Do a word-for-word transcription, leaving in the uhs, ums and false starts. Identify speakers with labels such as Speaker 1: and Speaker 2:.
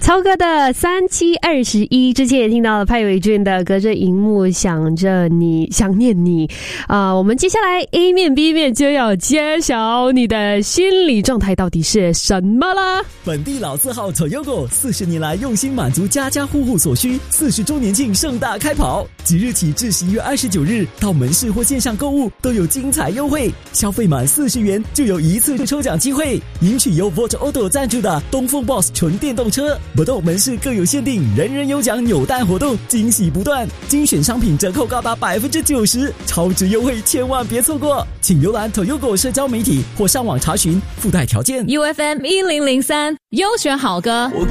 Speaker 1: 超哥的三七二十一，之前也听到了派伟俊的隔着荧幕想着你想念你啊、呃，我们接下来 A 面 B 面就要揭晓你的心理状态到底是什么啦。
Speaker 2: 本地老字号 Toyota 四十年来用心满足家家户户所需，四十周年庆盛大开跑，即日起至十一月二十九日，到门市或线上购物都有精彩优惠，消费满四十元就有一次抽奖机会，赢取由 Volt Auto 赞助的东风 Boss 纯电动车。不动门市各有限定，人人有奖扭蛋活动，惊喜不断，精选商品折扣高达百分之九十，超值优惠千万别错过！请浏览 Toyota 社交媒体或上网查询附带条件。
Speaker 3: U F M 一零零三优选好歌。